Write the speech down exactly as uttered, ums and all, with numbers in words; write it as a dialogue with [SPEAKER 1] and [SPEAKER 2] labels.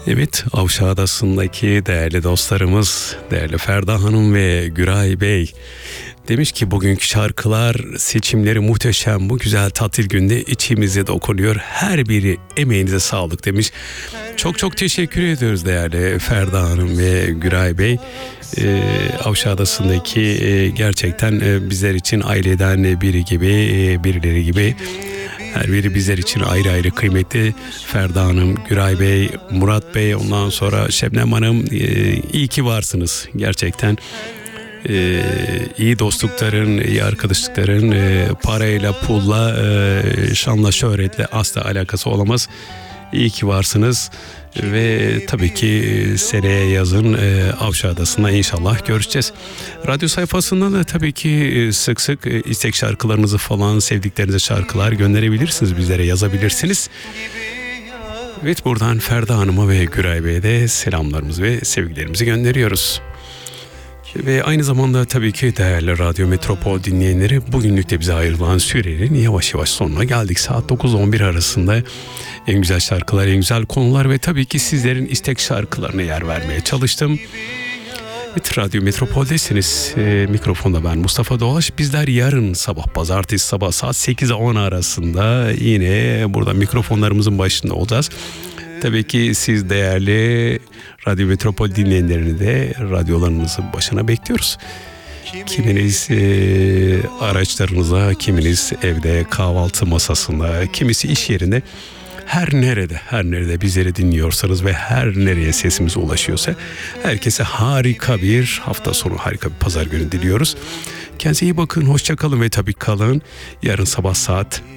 [SPEAKER 1] Evet, Avşa Adası'ndaki değerli dostlarımız, değerli Ferda Hanım ve Güray Bey demiş ki bugünkü şarkılar seçimleri muhteşem, bu güzel tatil günde içimize dokunuyor. Her biri emeğinize sağlık demiş. Çok çok teşekkür ediyoruz değerli Ferda Hanım ve Güray Bey. Ee, Avşa Adası'ndaki e, gerçekten e, bizler için aileden biri gibi, e, birileri gibi. Her biri bizler için ayrı ayrı kıymetli. Ferda Hanım, Güray Bey, Murat Bey, ondan sonra Şebnem Hanım, e, iyi ki varsınız. Gerçekten e, iyi dostlukların, iyi arkadaşlıkların e, parayla, pulla, e, şanla, şöhretle asla alakası olamaz. İyi ki varsınız ve tabii ki seneye yazın e, Avşa Adası'nda inşallah görüşeceğiz. Radyo sayfasında da tabii ki sık sık istek şarkılarınızı falan, sevdiklerinize şarkılar gönderebilirsiniz, bizlere yazabilirsiniz. Evet, buradan Ferda Hanım'a ve Güray Bey'e de selamlarımızı ve sevgilerimizi gönderiyoruz. Ve aynı zamanda tabii ki değerli Radyo Metropol dinleyenleri, bugünlük de bize ayrılan sürenin yavaş yavaş sonuna geldik. Saat dokuz on bir arasında en güzel şarkılar, en güzel konular ve tabii ki sizlerin istek şarkılarına yer vermeye çalıştım. Evet, Radyo Metropol'desiniz. E, mikrofonda ben Mustafa Doğaç. Bizler yarın sabah, pazartesi sabah saat sekiz on arasında yine burada mikrofonlarımızın başında olacağız. Tabii ki siz değerli Radyo Metropol dinleyenlerini de radyolarınızın başına bekliyoruz. Kiminiz e, araçlarınıza, kiminiz evde kahvaltı masasında, kimisi iş yerinde. Her nerede, her nerede bizleri dinliyorsanız ve her nereye sesimiz ulaşıyorsa herkese harika bir hafta sonu, harika bir pazar günü diliyoruz. Kendinize iyi bakın, hoşça kalın ve tabii kalın. Yarın sabah saat